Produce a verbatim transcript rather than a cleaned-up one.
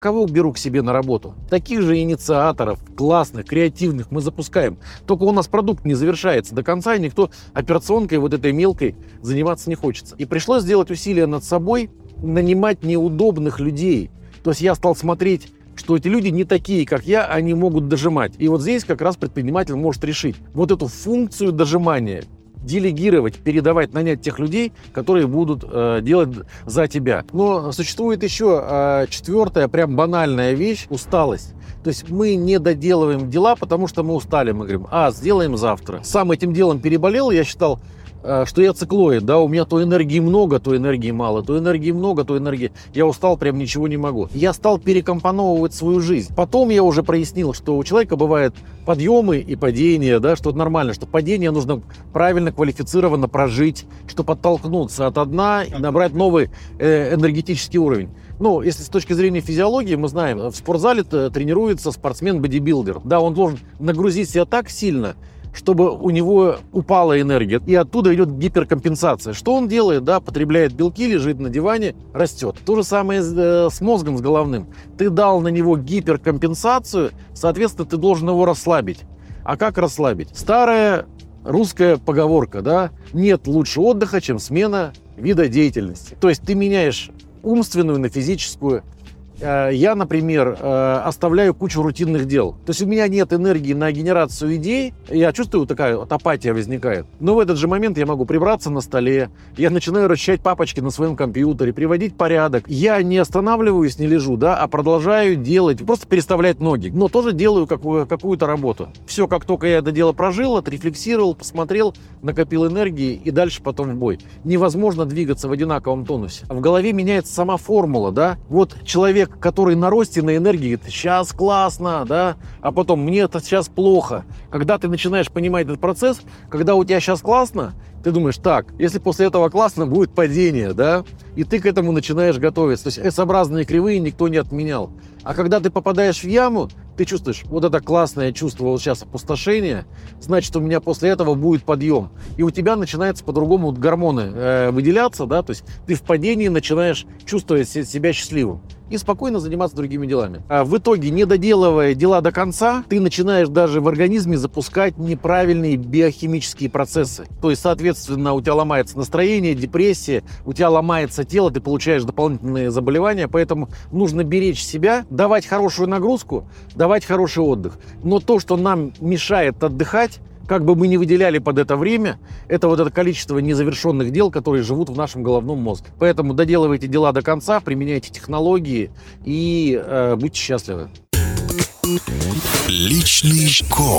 Кого беру к себе на работу? Таких же инициаторов, классных, креативных мы запускаем. Только у нас продукт не завершается до конца, и никто операционкой вот этой мелкой заниматься не хочется. И пришлось сделать усилия над собой, нанимать неудобных людей. То есть я стал смотреть, что эти люди не такие, как я, они могут дожимать. И вот здесь как раз предприниматель может решить вот эту функцию дожимания. Делегировать, передавать, нанять тех людей, которые будут э, делать за тебя. Но существует еще э, четвертая, прям банальная вещь – усталость. То есть мы не доделываем дела, потому что мы устали. Мы говорим, а, сделаем завтра. Сам этим делом переболел, я считал, э, что я циклоид, да, у меня то энергии много, то энергии мало, то энергии много, то энергии. Я устал, прям ничего не могу. Я стал перекомпоновывать свою жизнь. Потом я уже прояснил, что у человека бывает подъемы и падения, да, что это нормально, что падение нужно правильно, квалифицированно прожить, чтобы оттолкнуться от дна и набрать новый э, энергетический уровень. Ну, если с точки зрения физиологии, мы знаем, в спортзале тренируется спортсмен-бодибилдер. Да, он должен нагрузить себя так сильно, чтобы у него упала энергия, и оттуда идет гиперкомпенсация. Что он делает? Да, потребляет белки, лежит на диване, растет. То же самое с мозгом, с головным. Ты дал на него гиперкомпенсацию, соответственно, ты должен его расслабить. А как расслабить? Старая русская поговорка, да, нет лучше отдыха, чем смена вида деятельности. То есть ты меняешь умственную на физическую. Я, например, оставляю кучу рутинных дел. То есть у меня нет энергии на генерацию идей. Я чувствую, такая вот апатия возникает. Но в этот же момент я могу прибраться на столе. Я начинаю расчищать папочки на своем компьютере, приводить порядок. Я не останавливаюсь, не лежу, да, а продолжаю делать, просто переставлять ноги. Но тоже делаю какую- какую-то работу. Все, как только я это дело прожил, отрефлексировал, посмотрел, накопил энергии и дальше потом в бой. Невозможно двигаться в одинаковом тонусе. В голове меняется сама формула, да. Вот человек, который на росте, на энергии, говорит, сейчас классно, да, а потом мне это сейчас плохо. Когда ты начинаешь понимать этот процесс, когда у тебя сейчас классно, ты думаешь, так, если после этого классно, будет падение, да, и ты к этому начинаешь готовиться. То есть S-образные кривые никто не отменял. А когда ты попадаешь в яму, ты чувствуешь, вот это классное чувство, вот сейчас опустошение, значит, у меня после этого будет подъем. И у тебя начинается по-другому вот гормоны э, выделяться, да, то есть ты в падении начинаешь чувствовать себя счастливым и спокойно заниматься другими делами. А в итоге, не доделывая дела до конца, ты начинаешь даже в организме запускать неправильные биохимические процессы. То есть, соответственно, у тебя ломается настроение, депрессия, у тебя ломается тело, ты получаешь дополнительные заболевания, поэтому нужно беречь себя, давать хорошую нагрузку, давать хороший отдых. Но то, что нам мешает отдыхать, как бы мы ни выделяли под это время, это вот это количество незавершенных дел, которые живут в нашем головном мозге. Поэтому доделывайте дела до конца, применяйте технологии и э, будьте счастливы. Личный коуч.